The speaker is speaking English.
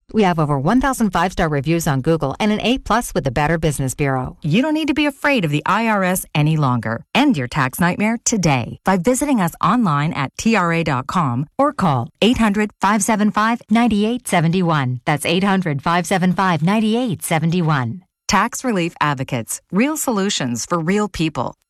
We have over 1,000 five-star reviews on Google and an A+ with the Better Business Bureau. You don't need to be afraid of the IRS any longer. End your tax nightmare today by visiting us online at TRA.com or call 800-575-9871. That's 800-575-9871. Tax Relief Advocates. Real solutions for real people.